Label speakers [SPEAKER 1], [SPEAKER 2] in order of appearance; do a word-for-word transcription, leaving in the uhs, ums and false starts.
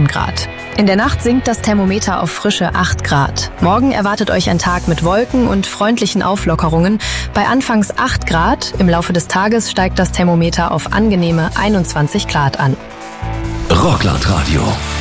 [SPEAKER 1] achtzehn Grad. In der Nacht sinkt das Thermometer auf frische acht Grad. Morgen erwartet euch ein Tag mit Wolken und freundlichen Auflockerungen. Bei anfangs acht Grad, im Laufe des Tages steigt das Thermometer auf angenehme einundzwanzig Grad an.
[SPEAKER 2] Rockland Radio.